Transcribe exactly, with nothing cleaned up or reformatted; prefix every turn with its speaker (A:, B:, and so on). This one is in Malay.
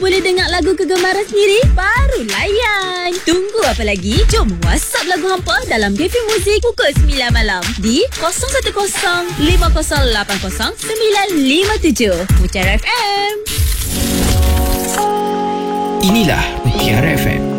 A: boleh dengar lagu kegemaran sendiri? Baru layan. Tunggu apa lagi? Jom WhatsApp lagu hampa dalam Cafe Muzik pukul sembilan malam di kosong satu kosong lima kosong lapan kosong sembilan lima tujuh. Mutiara F M.
B: Inilah Mutiara F M.